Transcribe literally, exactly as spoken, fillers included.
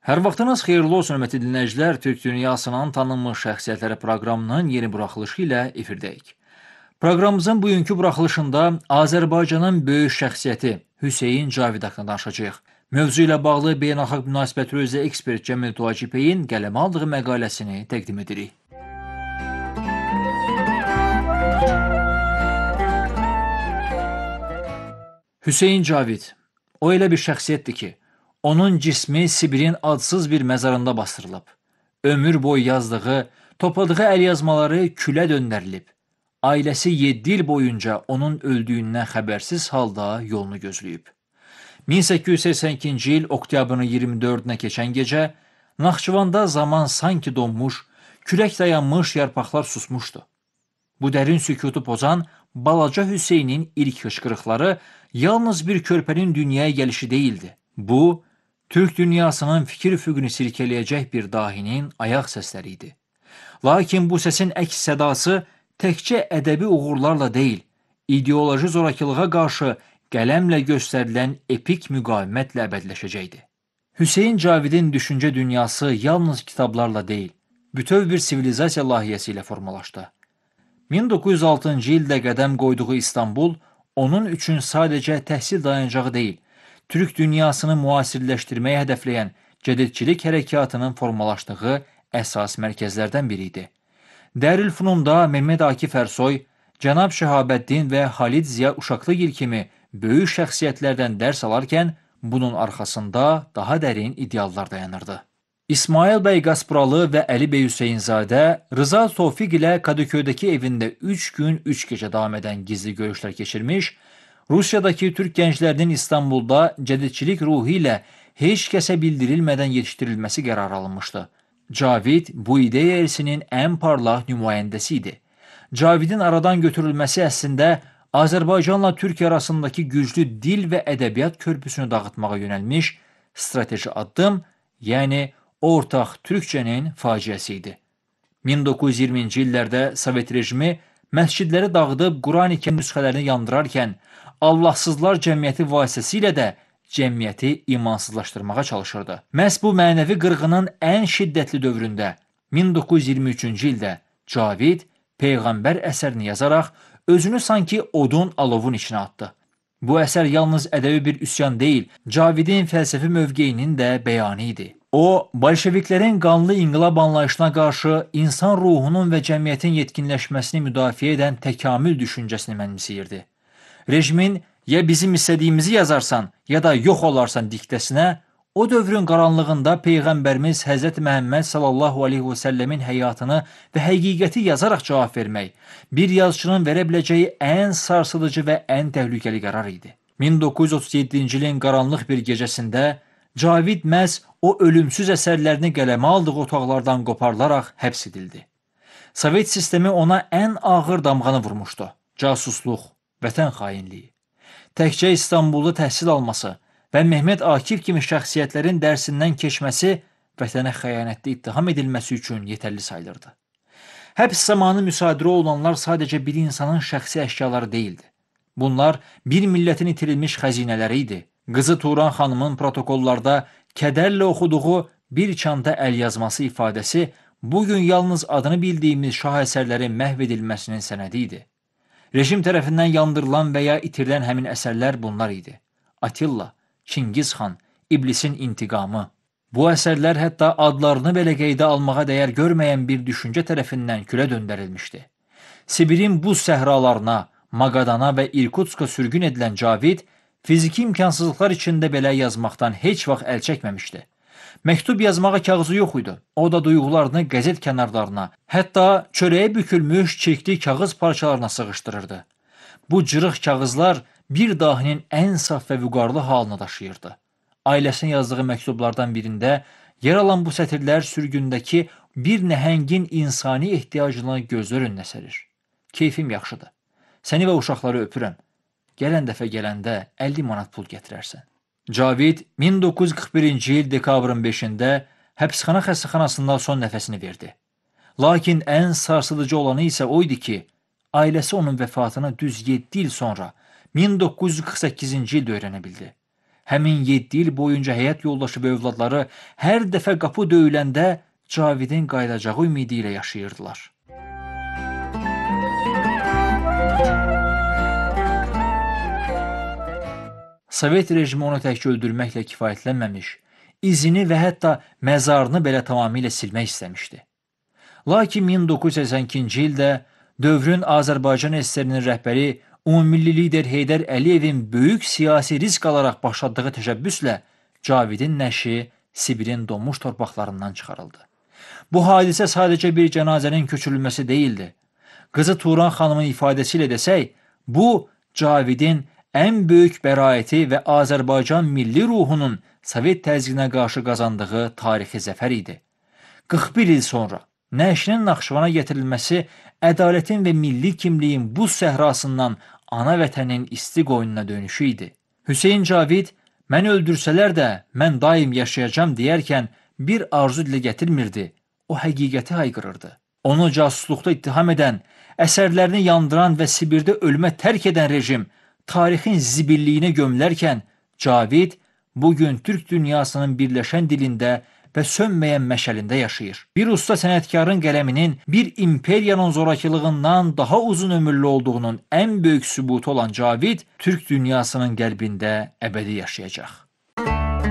Hər vaxtınız xeyirli olsun, hörmətli dinləyicilər. Türk dünyasının tanınmış şəxsiyyətləri proqramının yeni buraxılışı ilə efirdəyik. Proqramımızın bugünkü buraxılışında Azərbaycanın böyük şəxsiyyəti Hüseyn Cavid haqqında danışacağıq. Mövzu ilə bağlı beynəlxalq münasibətlər üzrə ekspert Cəmil Tuacipeyin qələmə aldığı məqaləsini təqdim edirik. Hüseyn Cavid, o elə bir şəxsiyyətdir ki, onun cismi Sibirin adsız bir məzarında bastırılıb. Ömür boyu yazdığı, topladığı əlyazmaları külə döndərilib. Ailəsi yeddi il boyunca onun öldüyündən xəbərsiz halda yolunu gözləyib. min səkkiz yüz səksən ikinci il oktyabrın iyirmi dördünə keçən gecə Naxçıvanda zaman sanki donmuş, külək dayanmış, yarpaqlar susmuşdu. Bu dərin sükutu pozan balaca Hüseynin ilk hışqırıqları yalnız bir körpənin dünyaya gəlişi değildi. Bu, Türk dünyasının fikir üfüqünü sirkələyəcək bir dahinin ayaq səsləri idi. Lakin bu səsin əks sədası təkcə ədəbi uğurlarla deyil, ideoloji zorakılığa qarşı qələmlə göstərilən epik müqavimətlə əbədləşəcəkdi. Hüseyn Cavidin düşüncə dünyası yalnız kitablarla deyil, bütöv bir sivilizasiya layihəsi ilə formalaşdı. min doqquz yüz altıncı ildə qədəm qoyduğu İstanbul onun üçün sadəcə təhsil dayancağı deyil, Türk dünyasını müasirləşdirməyə hədəfləyən cədidçilik hərəkatının formalaşdığı əsas mərkəzlərdən biri idi. Dərülfünunda Mehmet Akif Ersoy, Cənab Şəhabəddin və Halid Ziya Uşaqlıgil kimi böyük şəxsiyyətlərdən dərs alarkən, bunun arxasında daha dərin ideallar dayanırdı. İsmail bəy Qaspuralı və Əli bəy Hüseynzadə Rıza Tofiq ilə Kadıköydəki evində üç gün üç gecə davam edən gizli görüşlər keçirmiş, Rusiyadakı Türk gənclərinin İstanbulda cədidçilik ruhu ilə heç kəsə bildirilmədən yetişdirilməsi qərarı alınmışdı. Cavid bu ideya ersinin ən parlaq nümayəndəsi idi. Cavidin aradan götürülməsi əslində Azərbaycanla Türkiyə arasındakı güclü dil və ədəbiyyat körpüsünü dağıtmağa yönəlmiş strateji addım, yəni ortaq Türkçənin faciəsi idi. min doqquz yüz iyirminci illərdə Sovet rejimi məscidləri dağıdıb Quran-ı Kərim nüsxələrini yandırarkən, Allahsızlar cəmiyyəti vasitəsilə də cəmiyyəti imansızlaşdırmağa çalışırdı. Məhz bu mənəvi qırğının ən şiddətli dövründə min doqquz yüz iyirmi üçüncü ildə Cavid Peyğəmbər əsərini yazaraq özünü sanki odun alovun içinə atdı. Bu əsər yalnız ədəbi bir üsyan deyil, Cavidin fəlsəfi mövqeyinin də bəyanı idi. O, bolşeviklərin qanlı inqilab anlayışına qarşı insan ruhunun və cəmiyyətin yetkinləşməsini müdafiə edən təkamül düşüncəsini mənimsəyirdi. Rejimin ya bizim istədiyimizi yazarsan, ya da yox olarsan diktəsinə, o dövrün qaranlığında Peyğəmbərimiz Həzrəti Məhəmməd sallallahu aleyhi və səlləmin həyatını və həqiqəti yazaraq cavab vermək, bir yazıçının verə biləcəyi ən sarsıdıcı və ən təhlükəli qərar idi. min doqquz yüz otuz yeddinci ilin qaranlıq bir gecəsində Cavid məhz o ölümsüz əsərlərini qələmə aldığı otaqlardan qoparlaraq həbs edildi. Sovet sistemi ona ən ağır damğanı vurmuşdu. Casusluq, vətən xainliyi. Təkcə İstanbulda təhsil alması və Mehmet Akif kimi şəxsiyyətlərin dərsindən keçməsi vətənə xəyanətdə ittiham edilməsi üçün yetərli sayılırdı. Həbs zamanı müsadirə olunanlar sadəcə bir insanın şəxsi əşyaları değildi. Bunlar bir millətin itirilmiş xəzinələri idi. Qızı Turan xanımın protokollarda kədərlə oxuduğu bir çanta əl yazması ifadəsi bugün yalnız adını bildiyimiz şah əsərlərin məhv edilməsinin sənədi idi. Rejim tərəfindən yandırılan və ya itirilən həmin əsərlər bunlar idi. Atilla, Çingiz xan, İblisin intiqamı. Bu əsərlər hətta adlarını belə qeydə almağa dəyər görməyən bir düşüncə tərəfindən külə döndərilmişdi. Sibirin buz səhralarına, Magadana və İrkutska sürgün edilən Cavid, fiziki imkansızlıqlar içində belə yazmaqdan heç vaxt əl çəkməmişdi. Məktub yazmağa kağızı yox idi. O da duyğularını qəzet kənarlarına, hətta çörəyə bükülmüş çirkli kağız parçalarına sığışdırırdı. Bu cırıq kağızlar bir dahinin ən saf və vüqarlı halını daşıyırdı. Ailəsinin yazdığı məktublardan birində yer alan bu sətirlər sürgündəki bir nəhəngin insani ehtiyacını gözlər önünə sərir. Keyfim yaxşıdır. Səni və uşaqları öpürəm. Gələn dəfə gələndə əlli manat pul gətirərsən. Cavid min doqquz yüz qırx birinci il dekabrın beşində həbsxana xəstəxanasında son nəfəsini verdi. Lakin ən sarsıdıcı olanı isə o idi ki, ailəsi onun vəfatını düz yeddi il sonra min doqquz yüz qırx səkkizinci ildə öyrənə bildi. Həmin yeddi il boyunca həyat yoldaşı və övladları hər dəfə qapı döyüləndə Cavidin qayıdacağı ümidi ilə yaşayırdılar. Sovet rejimi onu tək öldürməklə kifayətlənməmiş, izini və hətta məzarını belə tamamilə silmək istəmişdi. Lakin min doqquz yüz səksən ikinci ildə dövrün Azərbaycan S S R-inin rəhbəri Ümummilli lider Heydər Əliyevin böyük siyasi risk alaraq başladığı təşəbbüslə Cavidin nəşi Sibirin donmuş torpaqlarından çıxarıldı. Bu hadisə sadəcə bir cənazənin köçürülməsi deyildi. Qızı Turan xanımın ifadəsi ilə desək, bu Cavidin ən böyük bəraəti və Azərbaycan milli ruhunun Sovet təzyiqinə qarşı qazandığı tarixi zəfər idi. qırx bir il sonra nəşinin Naxçıvana gətirilməsi ədalətin və milli kimliyin buz səhrasından ana vətənin isti qoynuna dönüşü idi. Hüseyn Cavid, mən öldürsələr də mən daim yaşayacam deyərkən bir arzu dilə gətirmirdi, o həqiqəti hayqırırdı. Onu casusluqda ittiham edən, əsərlərini yandıran və Sibirdə ölümə tərk edən rejim tarixin zibilliyinə gömülərkən Cavid bugün Türk dünyasının birləşən dilində və sönməyən məşəlində yaşayır. Bir usta sənətkarın qələminin bir imperiyanın zorakılığından daha uzun ömürlü olduğunun ən böyük sübutu olan Cavid Türk dünyasının qəlbində əbədi yaşayacaq.